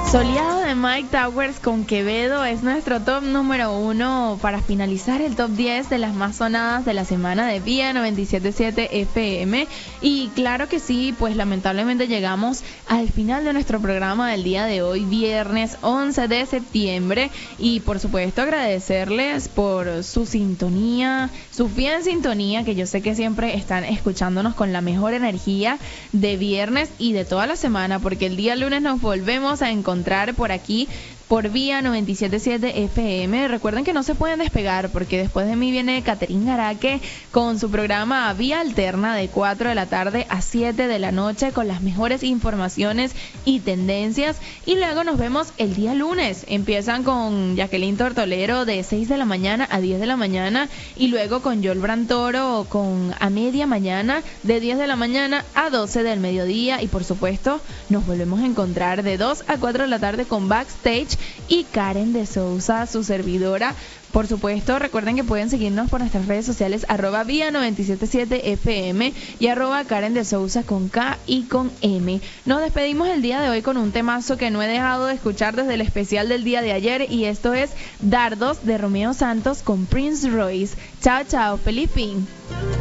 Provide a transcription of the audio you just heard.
Soleado de Mike Towers con Quevedo es nuestro top número 1 para finalizar el top 10 de las más sonadas de la semana de Vía 977 FM. Y claro que sí, pues lamentablemente llegamos al final de nuestro programa del día de hoy, viernes 11 de septiembre. Y por supuesto agradecerles por su sintonía, su fiel sintonía, que yo sé que siempre están escuchándonos con la mejor energía de viernes y de toda la semana, porque el día lunes nos volvemos a encontrar por aquí por Vía 977 FM. Recuerden que no se pueden despegar porque después de mí viene Caterine Araque con su programa Vía Alterna de 4 de la tarde a 7 de la noche con las mejores informaciones y tendencias. Y luego nos vemos el día lunes. Empiezan con Jacqueline Tortolero de 6 de la mañana a 10 de la mañana y luego con Joel Brantoro con a media mañana de 10 de la mañana a 12 del mediodía. Y por supuesto nos volvemos a encontrar de 2 a 4 de la tarde con Backstage y Karen de Sousa, su servidora. Por supuesto, recuerden que pueden seguirnos por nuestras redes sociales @Vía 977 FM y @Karen de Sousa con K y con M. Nos despedimos el día de hoy con un temazo que no he dejado de escuchar desde el especial del día de ayer, y esto es Dardos de Romeo Santos con Prince Royce. Chao, chao, feliz fin.